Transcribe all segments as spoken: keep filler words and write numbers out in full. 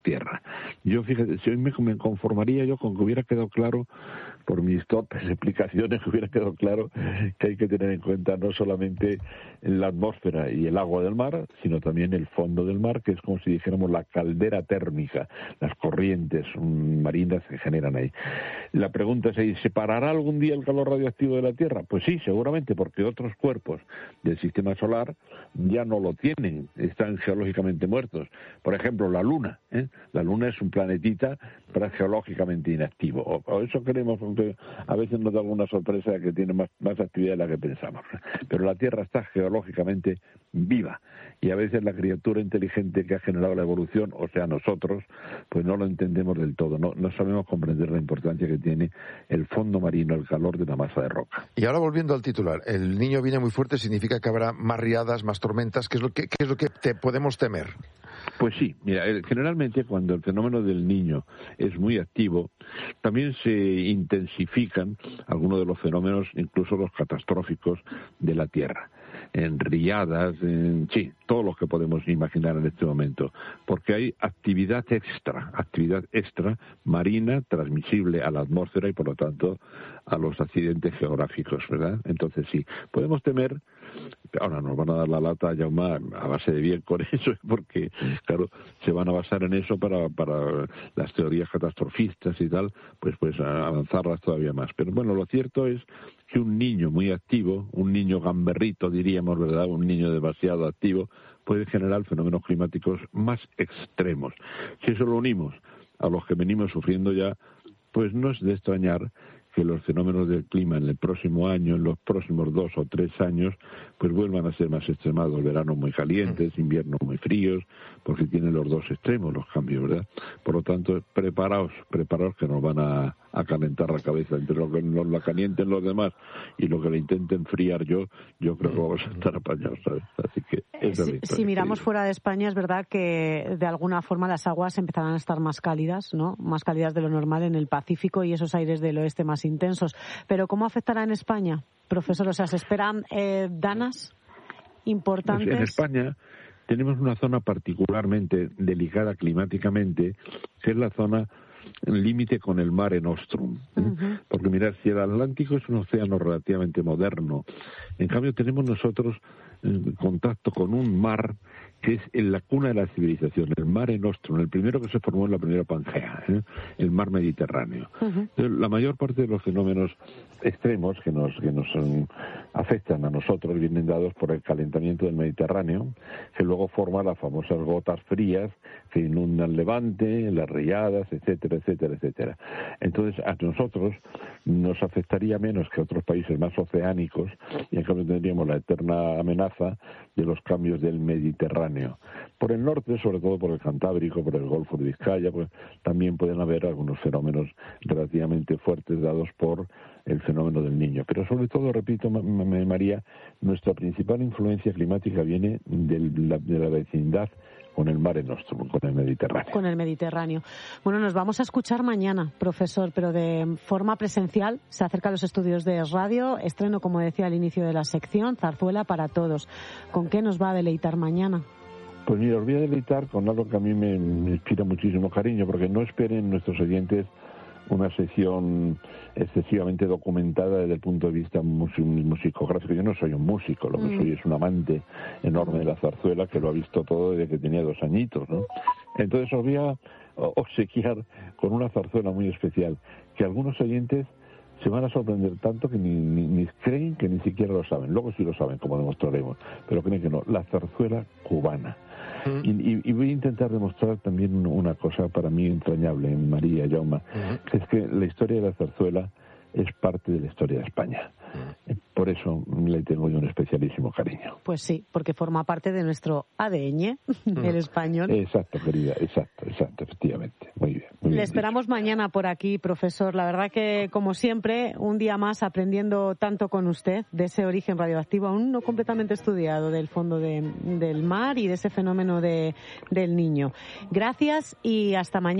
tierra. Yo, fíjate, si hoy me, me conformaría yo con que hubiera quedado claro, por mis torpes explicaciones, que hubiera quedado claro que hay que tener en cuenta no solamente la atmósfera y el agua del mar, sino también el fondo del mar, que es como si dijéramos la caldera térmica, las corrientes marinas que generan ahí. La pregunta es, ¿se parará algún día el calor radioactivo de la Tierra? Pues sí, seguramente, porque otros cuerpos del sistema solar ya no lo tienen, están geológicamente muertos. Por ejemplo, la Luna, ¿eh? La Luna es un planetita pero geológicamente inactivo, o, o eso creemos, aunque a veces nos da alguna sorpresa que tiene más, más actividad de la que pensamos. Pero la Tierra está geológicamente viva, y a veces la criatura inteligente que ha generado la evolución, o sea nosotros, pues no lo entendemos del todo, no, no sabemos comprender la importancia que tiene el fondo marino, el calor de una masa de roca. Y ahora volviendo al titular, el Niño viene muy fuerte, significa que habrá más riadas, más tormentas. ¿Qué es lo que, qué es lo que te podemos temer? Pues sí, mira, generalmente cuando el fenómeno del Niño es muy activo, también se intensifican algunos de los fenómenos, incluso los catastróficos de la Tierra. En riadas, en, sí, todo lo que podemos imaginar en este momento, porque hay actividad extra, actividad extra marina transmisible a la atmósfera y por lo tanto a los accidentes geográficos, ¿verdad? Entonces sí, podemos temer, ahora nos van a dar la lata, Jaume, a base de bien con eso, porque claro, se van a basar en eso para, para las teorías catastrofistas y tal, pues pues avanzarlas todavía más. Pero bueno, lo cierto es que un niño muy activo, un niño gamberrito diríamos, ¿verdad?, un niño demasiado activo, puede generar fenómenos climáticos más extremos. Si eso lo unimos a los que venimos sufriendo ya, pues no es de extrañar que los fenómenos del clima en el próximo año, en los próximos dos o tres años, pues vuelvan a ser más extremados, veranos muy calientes, inviernos muy fríos, porque tienen los dos extremos los cambios, ¿verdad? Por lo tanto, preparaos, preparaos que nos van a, a calentar la cabeza. Entre lo que nos la calienten los demás y lo que le intente enfriar yo, yo creo que vamos a estar apañados, ¿sabes? Así que esa si, es la si miramos fuera de España, es verdad que de alguna forma las aguas empezarán a estar más cálidas, ¿no? Más cálidas de lo normal en el Pacífico y esos aires del oeste más intensos. Pero ¿cómo afectará en España, profesor? O sea, ¿se esperan eh, danas importantes? Pues en España tenemos una zona particularmente delicada climáticamente, que es la zona límite con el Mare Nostrum. ¿eh? Uh-huh. Porque mirad, si el Atlántico es un océano relativamente moderno, en cambio tenemos nosotros eh, contacto con un mar que es en la cuna de la civilización, el Mare Nostrum, el primero que se formó en la primera Pangea, ¿eh? el mar Mediterráneo. Uh-huh. Entonces, la mayor parte de los fenómenos extremos que nos que nos um, afectan a nosotros vienen dados por el calentamiento del Mediterráneo, que luego forma las famosas gotas frías que inundan Levante, las riadas, etcétera, etcétera, etcétera. Entonces, a nosotros nos afectaría menos que a otros países más oceánicos, y en cambio tendríamos la eterna amenaza de los cambios del Mediterráneo. Por el norte, sobre todo por el Cantábrico, por el Golfo de Vizcaya, pues también pueden haber algunos fenómenos relativamente fuertes dados por el fenómeno del Niño. Pero sobre todo, repito, María, nuestra principal influencia climática viene de la, de la vecindad con el Mare Nostrum, con el Mediterráneo. Con el Mediterráneo. Bueno, nos vamos a escuchar mañana, profesor, pero de forma presencial. Se acercan los estudios de radio, estreno, como decía al inicio de la sección, Zarzuela para Todos. ¿Con qué nos va a deleitar mañana? Pues mira, os voy a deleitar con algo que a mí me, me inspira muchísimo cariño, porque no esperen nuestros oyentes una sesión excesivamente documentada desde el punto de vista musicográfico. Yo no soy un músico, lo que mm. soy es un amante enorme de la zarzuela que lo ha visto todo desde que tenía dos añitos, ¿no? Entonces os voy a obsequiar con una zarzuela muy especial, que algunos oyentes se van a sorprender tanto que ni, ni, ni creen que ni siquiera lo saben. Luego sí lo saben, como demostraremos, pero creen que no. La zarzuela cubana. Uh-huh. Y, y, y voy a intentar demostrar también una cosa para mí entrañable en María, Jaume, uh-huh. que es que la historia de la zarzuela es parte de la historia de España. Uh-huh. Por eso le tengo yo un especialísimo cariño. Pues sí, porque forma parte de nuestro A D N, uh-huh. el español. Exacto, querida, exacto, exacto, efectivamente. Muy bien. Muy le bien esperamos dicho. Mañana por aquí, profesor. La verdad que, como siempre, un día más aprendiendo tanto con usted de ese origen radioactivo, aún no completamente estudiado, del fondo de, del mar y de ese fenómeno de, del Niño. Gracias y hasta mañana.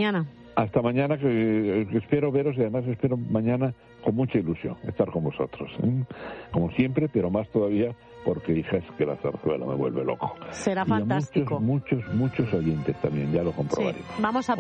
Hasta mañana, que, que espero veros y además espero mañana con mucha ilusión estar con vosotros, ¿eh? Como siempre, pero más todavía porque hija es que la zarzuela me vuelve loco. Será y fantástico. Muchos, muchos, muchos oyentes también, ya lo comprobaremos. Sí. Vamos a